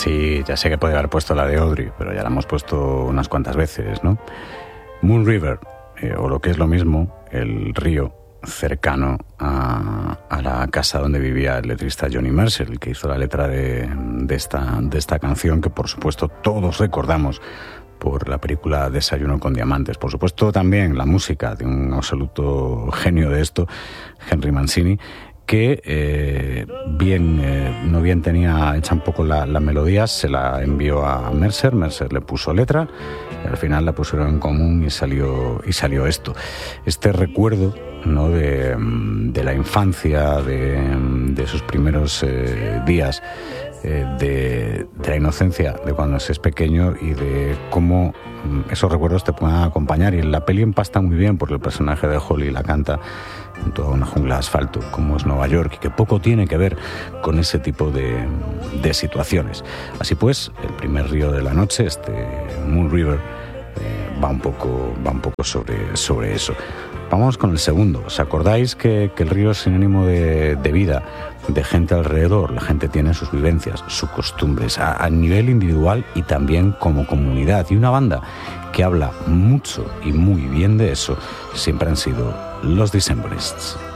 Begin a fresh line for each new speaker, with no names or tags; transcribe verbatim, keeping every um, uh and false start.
Sí, ya sé que puede haber puesto la de Audrey, pero ya la hemos puesto unas cuantas veces, ¿no? Moon River, eh, o lo que es lo mismo, el río cercano a, a la casa donde vivía el letrista Johnny Mercer, el que hizo la letra de, de, esta, de esta canción, que por supuesto todos recordamos por la película Desayuno con Diamantes. Por supuesto también la música de un absoluto genio de esto, Henry Mancini, que eh, bien, eh, no bien tenía hecha un poco la, la melodía, se la envió a Mercer, Mercer le puso letra y al final la pusieron en común y salió, y salió esto. Este recuerdo, ¿no?, de, de la infancia, de, de sus primeros eh, días, eh, de, de la inocencia de cuando se es pequeño y de cómo esos recuerdos te pueden acompañar. Y en la peli empasta muy bien porque el personaje de Holly la canta en toda una jungla de asfalto, como es Nueva York, y que poco tiene que ver con ese tipo de, de situaciones. Así pues, el primer río de la noche, este Moon River, eh, va un poco, va un poco sobre, sobre eso. Vamos con el segundo. ¿Os acordáis que, que el río es sinónimo de, de vida, de gente alrededor? La gente tiene sus vivencias, sus costumbres, a, a nivel individual y también como comunidad. Y una banda que habla mucho y muy bien de eso siempre han sido los Decemberists.